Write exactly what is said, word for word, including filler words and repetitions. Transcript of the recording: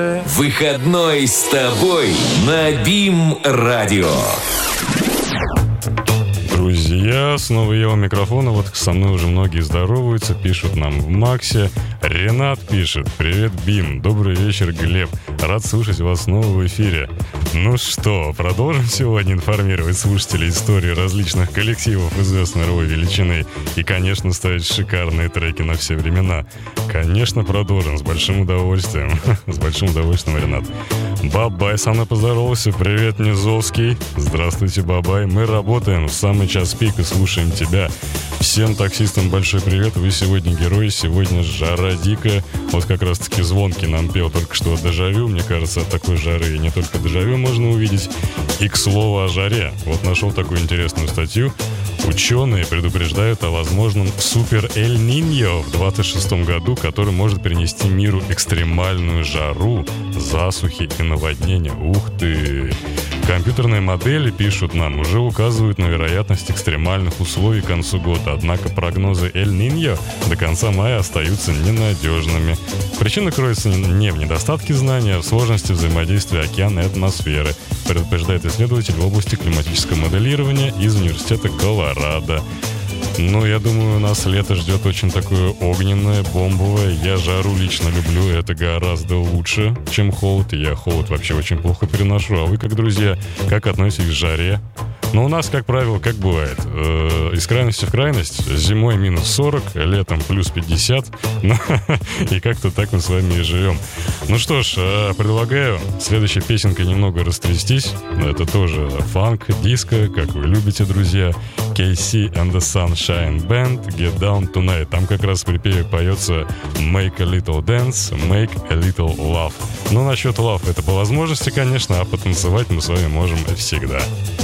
Выходной с тобой на БИМ-радио. Друзья, снова я у микрофона. Вот со мной уже многие здороваются, пишут нам в Максе. Ренат пишет: привет, БИМ. Добрый вечер, Глеб. Рад слушать вас снова в эфире. Ну что, продолжим сегодня информировать слушателей истории различных коллективов известной мировой величины и, конечно, ставить шикарные треки на все времена. Конечно, продолжим, с большим удовольствием. С большим удовольствием, Ренат. Бабай со мной поздоровался. Привет, Низовский. Здравствуйте, Бабай. Мы работаем в самый час пик и слушаем тебя. Всем таксистам большой привет. Вы сегодня герои, сегодня жара дикая. Вот как раз-таки Звонкий нам пел только что «Дежавю». Мне кажется, от такой жары не только дежавю можно увидеть. И, к слову, о жаре. Вот нашел такую интересную статью. Ученые предупреждают о возможном супер-эль-ниньо в двадцать шестом году, который может принести миру экстремальную жару, засухи и наводнения. Ух ты! Компьютерные модели, пишут нам, уже указывают на вероятность экстремальных условий к концу года, однако прогнозы Эль-Ниньо до конца мая остаются ненадежными. Причина кроется не в недостатке знаний, а в сложности взаимодействия океана и атмосферы, предупреждает исследователь в области климатического моделирования из университета Колорадо. Ну, я думаю, нас лето ждет очень такое огненное, бомбовое. Я жару лично люблю, это гораздо лучше, чем холод. Я холод вообще очень плохо переношу. А вы, как друзья, как относитесь к жаре? Но у нас, как правило, как бывает, э, из крайности в крайность. Зимой минус сорок, летом плюс пятьдесят. Ну, и как-то так мы с вами и живем. Ну что ж, э, предлагаю следующей песенкой немного растрястись. Это тоже фанк, диско, как вы любите, друзья. кей си and the Sunshine Band, Get Down Tonight. Там как раз в припеве поется Make a little dance, make a little love. Ну, насчет love это по возможности, конечно, а потанцевать мы с вами можем всегда.